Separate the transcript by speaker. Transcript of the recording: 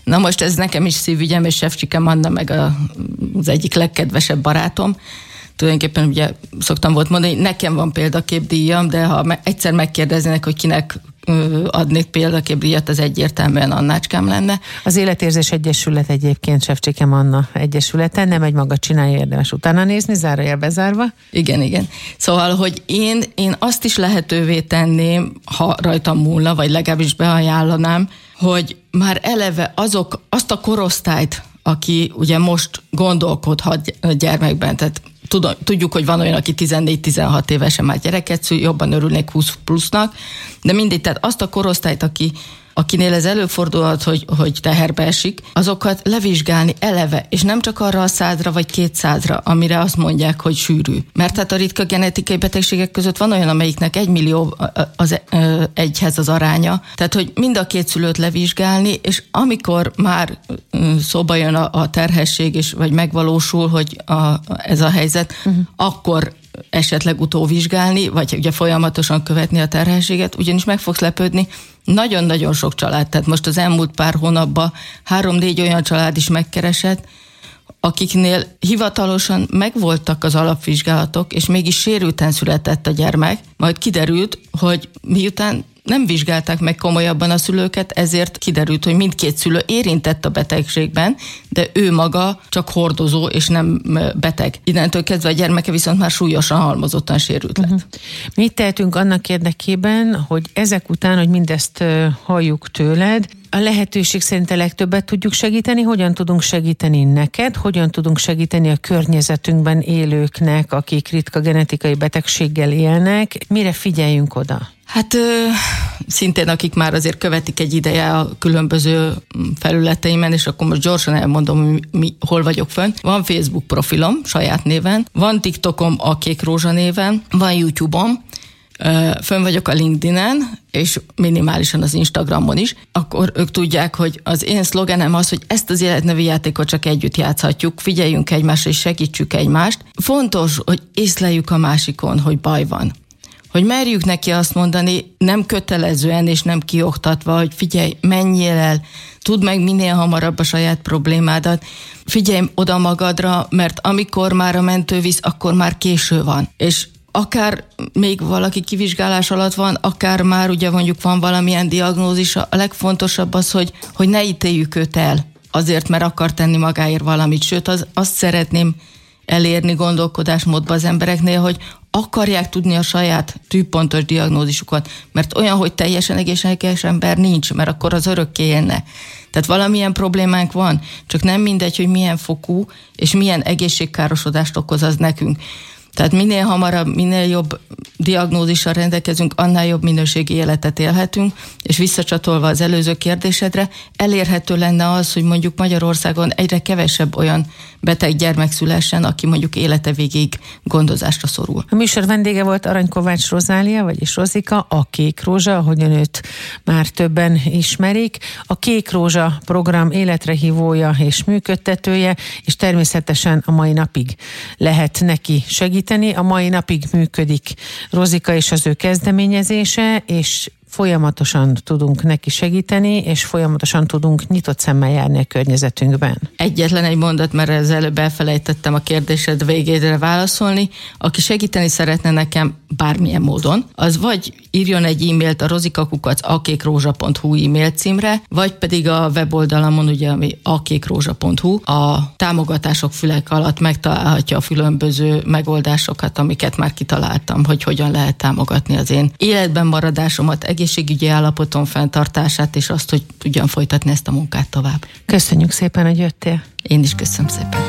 Speaker 1: Na most ez nekem is szívügyem, és Sevcsikem Anna meg az egyik legkedvesebb barátom. Tulajdonképpen ugye szoktam volt mondani, hogy nekem van példaképdíjam, de ha egyszer megkérdeznének, hogy kinek adnék példaképdíjat, az egyértelműen Annácskám lenne.
Speaker 2: Az Életérzés Egyesület egyébként Sevcsikem Anna egyesülete, nem egy maga csinálja, érdemes utána nézni, zárójel bezárva.
Speaker 1: Igen. Szóval, hogy én azt is lehetővé tenném, ha rajtam múlna, vagy legalábbis beajánlanám, hogy már eleve azt a korosztályt, aki ugye most gondolkodhat gyermekben, tehát tudjuk, hogy van olyan, aki 14-16 évesen már gyereket szül, jobban örülnék 20 plusznak, de mindig, tehát azt a korosztályt, akinél ez előfordulhat, hogy teherbe esik, azokat levizsgálni eleve, és nem csak arra a 100-ra vagy 200-ra, amire azt mondják, hogy sűrű. Mert hát a ritka genetikai betegségek között van olyan, amelyiknek 1 millió az egyhez az aránya. Tehát, hogy mind a két szülőt levizsgálni, és amikor már szóba jön a terhesség, vagy megvalósul, hogy ez a helyzet, akkor esetleg utóvizsgálni, vagy ugye folyamatosan követni a terhességet, ugyanis meg fogsz lepődni, nagyon-nagyon sok család, tehát most az elmúlt pár hónapban 3-4 olyan család is megkeresett, akiknél hivatalosan megvoltak az alapvizsgálatok, és mégis sérülten született a gyermek, majd kiderült, hogy miután nem vizsgálták meg komolyabban a szülőket, ezért kiderült, hogy mindkét szülő érintett a betegségben, de ő maga csak hordozó és nem beteg. Innentől kezdve a gyermeke viszont már súlyosan halmozottan sérült lett.
Speaker 2: Mit tehetünk annak érdekében, hogy ezek után, hogy mindezt halljuk tőled, a lehetőség szerint a legtöbbet tudjuk segíteni, hogyan tudunk segíteni neked, hogyan tudunk segíteni a környezetünkben élőknek, akik ritka genetikai betegséggel élnek, mire figyeljünk oda?
Speaker 1: Hát szintén akik már azért követik egy ideje a különböző felületeimen, és akkor most gyorsan elmondom, hol vagyok fönn. Van Facebook profilom saját néven, van TikTokom a Kék Rózsa néven, van YouTube-om, fönn vagyok a LinkedIn-en, és minimálisan az Instagramon is, akkor ők tudják, hogy az én szlogenem az, hogy ezt az életnevi játékot csak együtt játszhatjuk, figyeljünk egymásra és segítsük egymást. Fontos, hogy észleljük a másikon, hogy baj van. Hogy merjük neki azt mondani, nem kötelezően és nem kioktatva, hogy figyelj, menjél el, tudd meg minél hamarabb a saját problémádat, figyelj oda magadra, mert amikor már a mentő visz, akkor már késő van. És akár még valaki kivizsgálás alatt van, akár már ugye mondjuk van valamilyen diagnózis, a legfontosabb az, hogy ne ítéljük őt el azért, mert akar tenni magáért valamit. Sőt, azt szeretném elérni gondolkodásmódban az embereknél, hogy akarják tudni a saját tűpontos diagnózisukat, mert olyan, hogy teljesen egészséges ember nincs, mert akkor az örökké élne. Tehát valamilyen problémánk van, csak nem mindegy, hogy milyen fokú és milyen egészségkárosodást okoz az nekünk. Tehát minél hamarabb, minél jobb diagnózissal rendelkezünk, annál jobb minőségi életet élhetünk, és visszacsatolva az előző kérdésedre, elérhető lenne az, hogy mondjuk Magyarországon egyre kevesebb olyan beteg gyermek szülessen, aki mondjuk élete végéig gondozásra szorul.
Speaker 2: A műsor vendége volt Aranykovács Rozália, vagyis Rozika, a Kék Rózsa, ahogyan őt már többen ismerik. A Kék Rózsa program életrehívója és működtetője, és természetesen a mai napig lehet neki segíteni. A mai napig működik Rozika és az ő kezdeményezése, és folyamatosan tudunk neki segíteni, és folyamatosan tudunk nyitott szemmel járni a környezetünkben.
Speaker 1: Egyetlen egy mondat, mert ezzel előbb elfelejtettem a kérdésed végére válaszolni. Aki segíteni szeretne nekem bármilyen módon, az vagy írjon egy e-mailt a rozika@akékrózsa.hu e-mail címre, vagy pedig a weboldalamon, ugye, ami akékrózsa.hu, a támogatások fülek alatt megtalálhatja a különböző megoldásokat, amiket már kitaláltam, hogy hogyan lehet támogatni az én életben maradásomat, egészségügyi állapotom fenntartását, és azt, hogy tudjam folytatni ezt a munkát tovább.
Speaker 2: Köszönjük szépen, hogy jöttél.
Speaker 1: Én is köszönöm szépen.